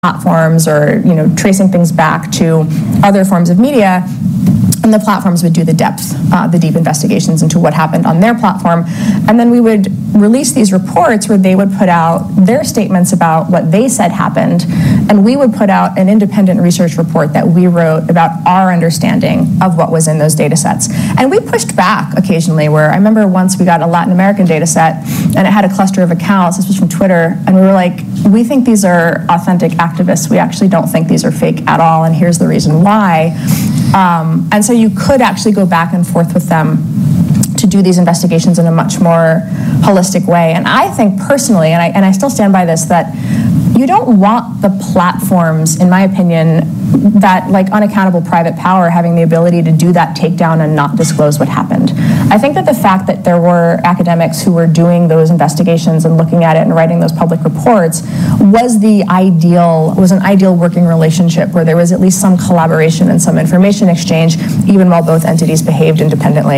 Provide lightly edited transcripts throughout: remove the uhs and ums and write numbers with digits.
platforms or tracing things back to other forms of media, and the platforms would do the deep investigations into what happened on their platform. And then we would release these reports where they would put out their statements about what they said happened, and we would put out an independent research report that we wrote about our understanding of what was in those data sets. And we pushed back occasionally, where I remember once we got a Latin American data set, and it had a cluster of accounts. This was from Twitter, and we were like, we think these are authentic activists. We actually don't think these are fake at all, and here's the reason why. And so you could actually go back and forth with them to do these investigations in a much more holistic way. And I think personally, and I still stand by this, that you don't want the platforms, in my opinion, that like unaccountable private power having the ability to do that takedown and not disclose what happened. I think that the fact that there were academics who were doing those investigations and looking at it and writing those public reports was an ideal working relationship where there was at least some collaboration and some information exchange, even while both entities behaved independently.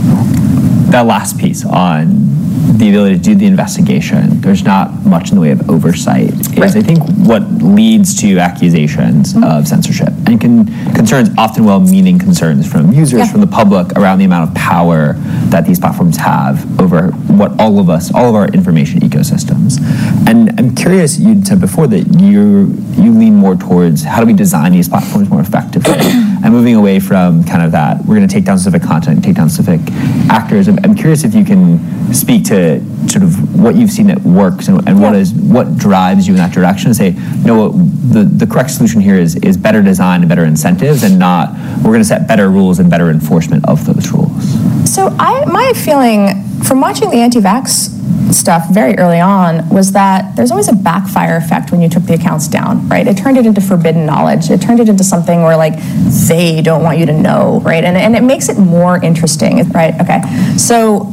That last piece on the ability to do the investigation, there's not much in the way of oversight, is I think what leads to accusations of censorship and concerns, often well-meaning concerns from users, from the public, around the amount of power that these platforms have over what all of our information ecosystems. And I'm curious, you said before that you lean more towards how do we design these platforms more effectively and moving away from kind of that, we're going to take down specific content, take down specific actors. I'm curious if you can speak to sort of what you've seen that works and what drives you in that direction, and say, no, the correct solution here is better design and better incentives, and not we're going to set better rules and better enforcement of those rules. So my feeling from watching the anti-vax stuff very early on was that there's always a backfire effect when you took the accounts down, right? It turned it into forbidden knowledge. It turned it into something where like they don't want you to know, right? And it makes it more interesting, right? Okay. So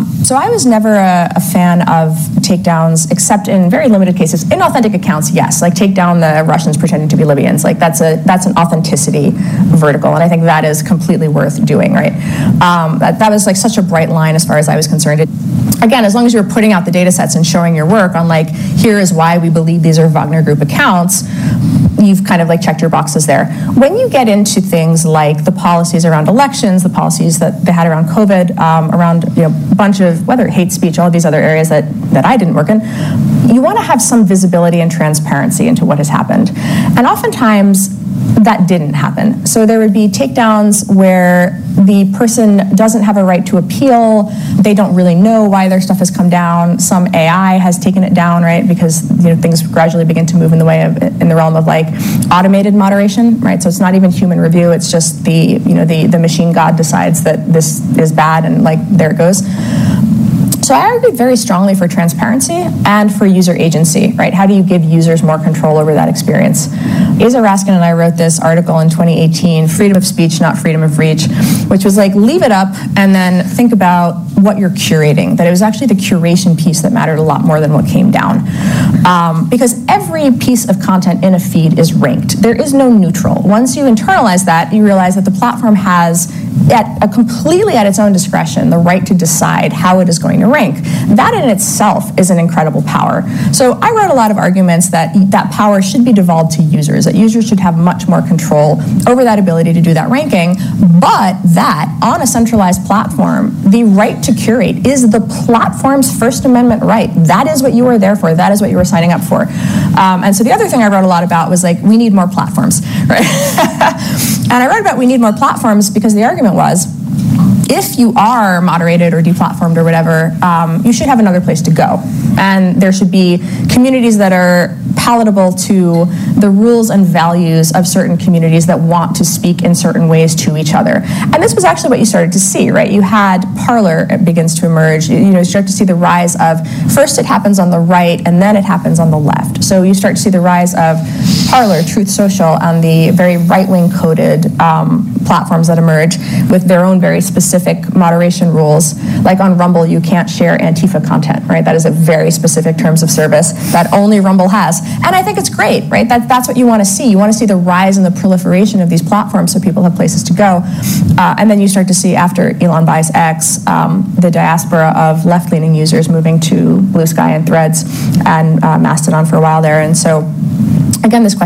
I was never a fan of takedowns, except in very limited cases. Inauthentic accounts, yes, like take down the Russians pretending to be Libyans. Like that's an authenticity vertical, and I think that is completely worth doing, right? That was like such a bright line as far as I was concerned. Again, as long as you're putting out the data sets and showing your work on like, here is why we believe these are Wagner Group accounts, you've kind of like checked your boxes there. When you get into things like the policies around elections, the policies that they had around COVID, around a bunch of, whether hate speech, all of these other areas that I didn't work in, you want to have some visibility and transparency into what has happened. And oftentimes, that didn't happen. So there would be takedowns where the person doesn't have a right to appeal. They don't really know why their stuff has come down. Some AI has taken it down, right? Because things gradually begin to move in the realm of like automated moderation, right? So it's not even human review. It's just the machine god decides that this is bad, and like there it goes. So I argued very strongly for transparency and for user agency, right? How do you give users more control over that experience? Aza Raskin and I wrote this article in 2018, Freedom of Speech, Not Freedom of Reach, which was like, leave it up and then think about what you're curating, that it was actually the curation piece that mattered a lot more than what came down. Because every piece of content in a feed is ranked. There is no neutral. Once you internalize that, you realize that the platform has, completely at its own discretion, the right to decide how it is going to rank. That in itself is an incredible power. So I wrote a lot of arguments that that power should be devolved to users, that users should have much more control over that ability to do that ranking, but that on a centralized platform, the right to curate is the platform's First Amendment right. That is what you are there for. That is what you were signing up for. And so the other thing I wrote a lot about was like, we need more platforms, right? And I wrote about we need more platforms because the argument was, if you are moderated or deplatformed or whatever, you should have another place to go. And there should be communities that are palatable to the rules and values of certain communities that want to speak in certain ways to each other. And this was actually what you started to see, right? You had Parler begins to emerge. You start to see the rise of, first it happens on the right and then it happens on the left. So you start to see the rise of Parler, Truth Social, and the very right-wing coded platforms that emerge with their own very specific moderation rules. Like on Rumble, you can't share Antifa content, right? That is a very specific terms of service that only Rumble has. And I think it's great, right? That's what you want to see. You want to see the rise and the proliferation of these platforms so people have places to go. And then you start to see, after Elon buys X, the diaspora of left-leaning users moving to Blue Sky and Threads and Mastodon for a while there. And so again, this question